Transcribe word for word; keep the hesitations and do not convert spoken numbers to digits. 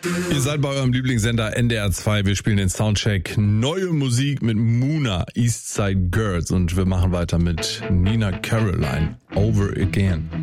Ihr seid bei eurem Lieblingssender N D R zwei. Wir spielen den Soundcheck. Neue Musik mit Muna, Eastside Girls. Und wir machen weiter mit Nina Caroline, Over Again.